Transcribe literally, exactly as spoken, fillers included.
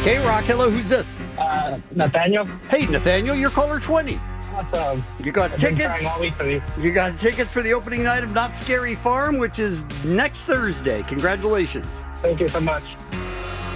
K-Rock, hello, who's this? Uh, Nathaniel. Hey, Nathaniel, you're caller twenty. Awesome. You got I've been tickets. trying all week for you. You got tickets for the opening night of Not Scary Farm, which is next Thursday. Congratulations. Thank you so much.